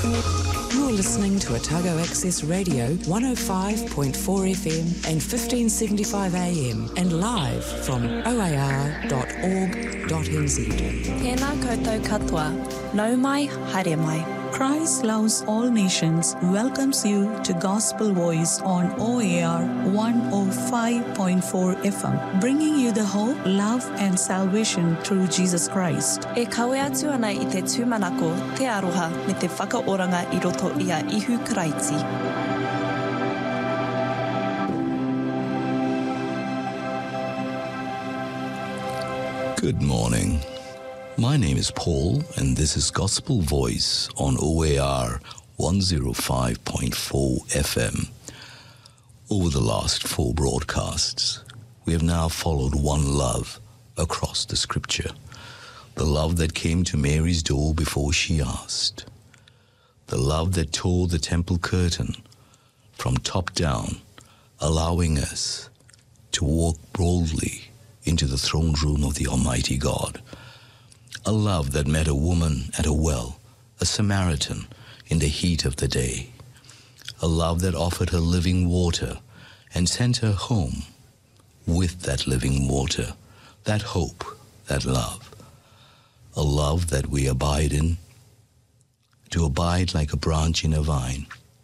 You're listening to Otago Access Radio 105.4 FM and 1575 AM and live from oar.org.nz. Tēnā koutou katoa, nau mai, haere mai. Christ Loves All Nations welcomes you to Gospel Voice on OAR 105.4 FM, bringing you the hope, love and salvation through Jesus Christ. E kawe atu ana I te tūmanako, te aroha, me te whakaoranga I roto I a ihu karaiti. Good morning. My name is Paul, and this is Gospel Voice on OAR 105.4 FM. Over the last 4 broadcasts, we have now followed one love across the Scripture. The love that came to Mary's door before she asked. The love that tore the temple curtain from top down, allowing us to walk boldly into the throne room of the Almighty God. A love that met a woman at a well, a Samaritan, in the heat of the day. A love that offered her living water and sent her home with that living water, that hope, that love. A love that we abide in, to abide like a branch in a vine.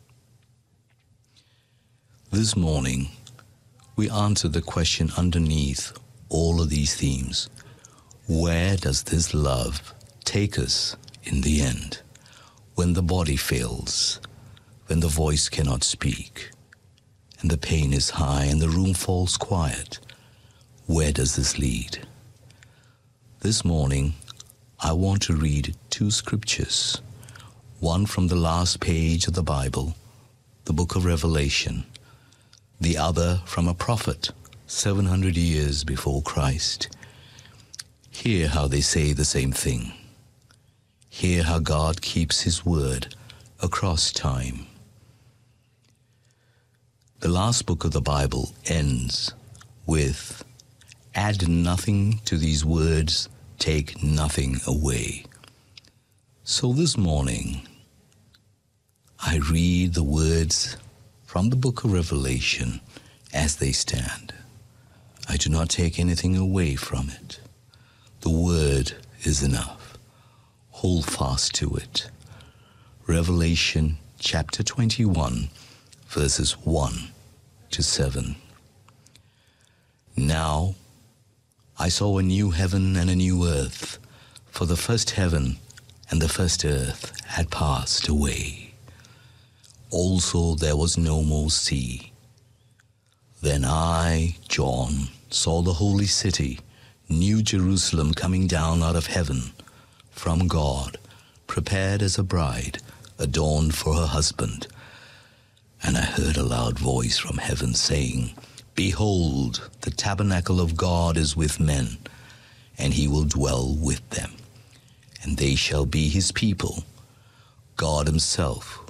This morning, we answer the question underneath all of these themes. Where does this love take us in the end? When the body fails, when the voice cannot speak, and the pain is high and the room falls quiet, where does this lead? This morning, I want to read 2 scriptures, one from the last page of the Bible, the book of Revelation, the other from a prophet 700 years before Christ. Hear how they say the same thing. Hear how God keeps His word across time. The last book of the Bible ends with, "Add nothing to these words, take nothing away." So this morning, I read the words from the book of Revelation as they stand. I do not take anything away from it. The word is enough. Hold fast to it. Revelation chapter 21, verses 1 to 7. Now I saw a new heaven and a new earth, for the first heaven and the first earth had passed away. Also there was no more sea. Then I, John, saw the holy city, New Jerusalem, coming down out of heaven from God, prepared as a bride, adorned for her husband. And I heard a loud voice from heaven saying, "Behold, the tabernacle of God is with men, and He will dwell with them, and they shall be His people. God Himself